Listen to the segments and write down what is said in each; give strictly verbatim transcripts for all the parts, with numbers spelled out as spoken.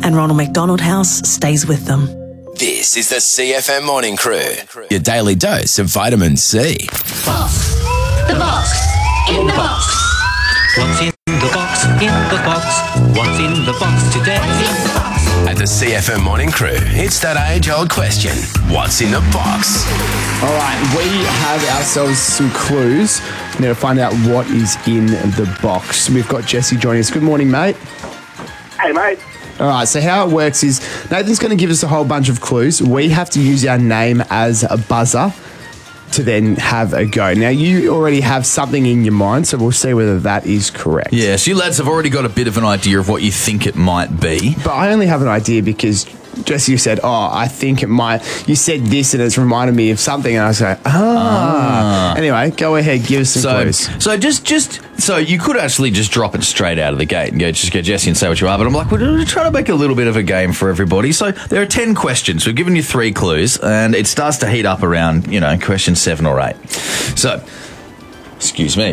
and Ronald McDonald House stays with them. This is the C F M Morning Crew, your daily dose of vitamin C. Box. The box. In the box. What's in the box? In the box. What's in the box today? In the box. At the C F M Morning Crew, it's that age-old question. What's in the box? All right, we have ourselves some clues. We're going to find out what is in the box. We've got Jesse joining us. Good morning, mate. Hey, mate. All right, so how it works is Nathan's going to give us a whole bunch of clues. We have to use our name as a buzzer to then have a go. Now, you already have something in your mind, so we'll see whether that is correct. Yeah, so you lads have already got a bit of an idea of what you think it might be. But I only have an idea because, Jesse, you said, oh, I think it might. You said this and it's reminded me of something, and I was like, ah. ah. Anyway, go ahead, give us some so, clues. So just, just, so you could actually just drop it straight out of the gate and go, just go, Jesse, and say what you are. But I'm like, we're trying to make a little bit of a game for everybody. So there are ten questions. We've given you three clues, and it starts to heat up around, you know, question seven or eight. So, excuse me.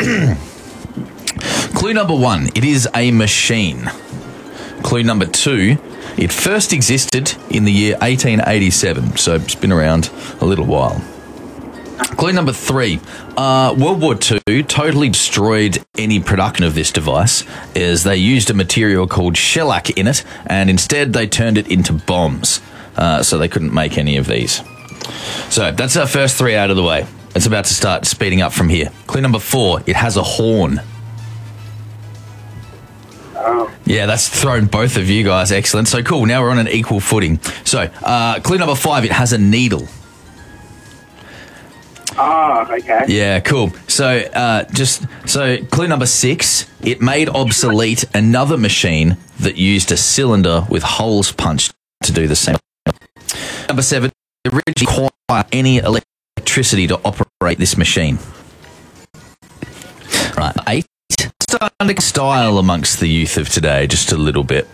Clue number one, it is a machine. Clue number two, it first existed in the year eighteen eighty-seven, so it's been around a little while. Clue number three, uh, World War Two totally destroyed any production of this device as they used a material called shellac in it, and instead they turned it into bombs, uh, so they couldn't make any of these. So that's our first three out of the way. It's about to start speeding up from here. Clue number four, it has a horn. Yeah, that's thrown both of you guys. Excellent. So cool. Now we're on an equal footing. So, uh, clue number five, it has a needle. Oh, okay. Yeah, cool. So, uh, just, so clue number six, it made obsolete another machine that used a cylinder with holes punched to do the same. Number seven, it originally required any electricity to operate this machine. Right, eight. Starting to style amongst the youth of today, just a little bit.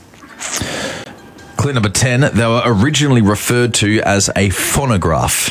Clue number ten, they were originally referred to as a phonograph.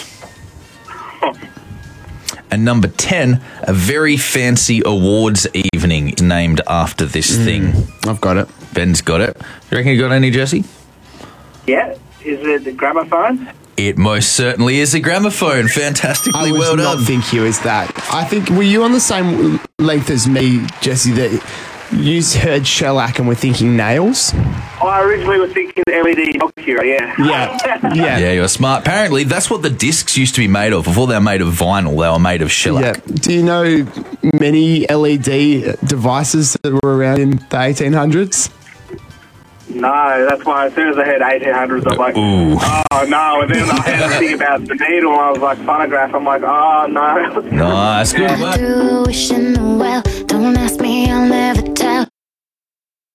And number ten, a very fancy awards evening is named after this mm, thing. I've got it. Ben's got it. You reckon you got any, Jesse? Yeah. Is it the gramophone? It most certainly is a gramophone. Fantastically well done. I was not think you as that. I think, were you on the same length as me, Jesse, that you heard shellac and were thinking nails? I originally was thinking L E D Nokia, yeah. Yeah, yeah. Yeah, you're smart. Apparently, that's what the discs used to be made of. Before they were made of vinyl, they were made of shellac. Yeah. Do you know many L E D devices that were around in the eighteen hundreds? No, that's why as soon as I heard eighteen hundreds, I'm like, Ooh. oh no. And then I had to think about the needle, and I was like, phonograph. I'm like, oh no. Nice, good work. Wishing well, don't ask me